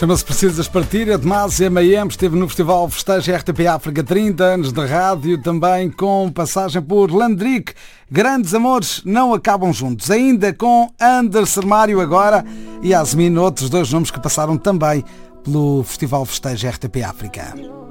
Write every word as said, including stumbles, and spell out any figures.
Chama-se Precisas Partir. A Demásia Mayhem esteve no Festival Festeja R T P África, trinta anos de rádio, também com passagem por Landrick. Grandes amores não acabam juntos. Ainda com Anderson Mário agora e Yasmin, outros dois nomes que passaram também pelo Festival Festeja R T P África.